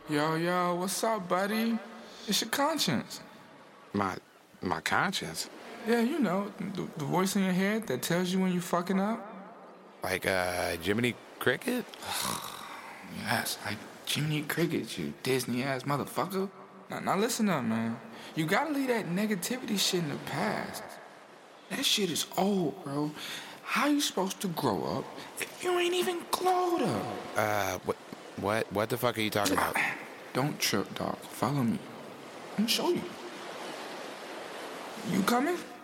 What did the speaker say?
Yo, what's up, buddy? It's your conscience. My my conscience? Yeah, you know, the voice in your head that tells you when you're fucking up. Like Jiminy Cricket? Yes, like Jiminy Cricket, you Disney-ass motherfucker. Now listen up, man. You gotta leave that negativity shit in the past. That shit is old, bro. How you supposed to grow up if you ain't even glowed up? What the fuck are you talking about? Don't trip, dog. Follow me. I'm gonna show you. You coming?